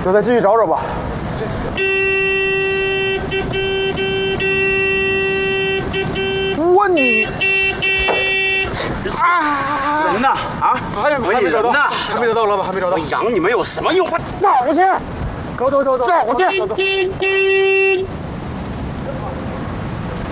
那再继续找找吧。我你啊！ 人呢？啊？ 还没找到呢？ 还没找到，老板还没找到。 养你们有什么用？ 走去！走。